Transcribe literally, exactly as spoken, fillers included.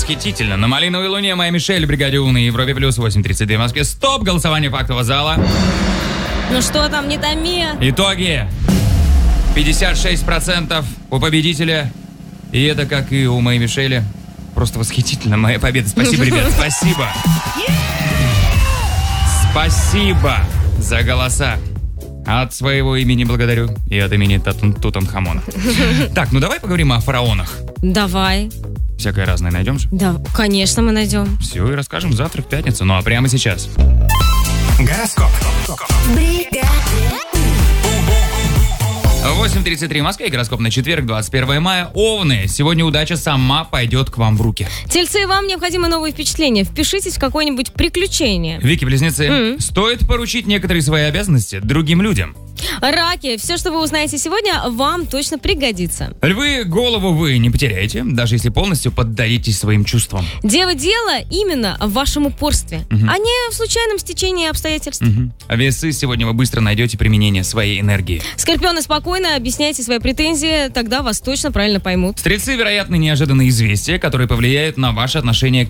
восхитительно. На малиновой луне моя Мишель, бригаде У на Европе плюс восемь тридцать два в Москве. Стоп! Голосование фактового зала. Ну что там, не томи? Итоги. пятьдесят шесть процентов у победителя. И это, как и у моей Мишели, просто восхитительно. Моя победа. Спасибо, ребят, спасибо. Спасибо за голоса. От своего имени благодарю. И от имени Татун- Тутанхамона. Так, ну давай поговорим о фараонах. Давай. Всякое разное найдем же? Да, конечно, мы найдем. Все, и расскажем завтра в пятницу. Ну а прямо сейчас. Гороскоп. восемь тридцать три в Москве, гороскоп на четверг, двадцать первое мая. Овны, сегодня удача сама пойдет к вам в руки. Тельцы, вам необходимы новые впечатления. Впишитесь в какое-нибудь приключение. Вики-близнецы, Mm. стоит поручить некоторые свои обязанности другим людям. Раки, все, что вы узнаете сегодня, вам точно пригодится. Львы, голову вы не потеряете, даже если полностью поддадитесь своим чувствам. Дело дело именно в вашем упорстве, Мгм. а не в случайном стечении обстоятельств. Мгм. А весы, сегодня вы быстро найдете применение своей энергии. Скорпионы, спокойно объясняйте свои претензии, тогда вас точно правильно поймут. Стрельцы, вероятно, неожиданные известия, которые повлияют на ваши отношения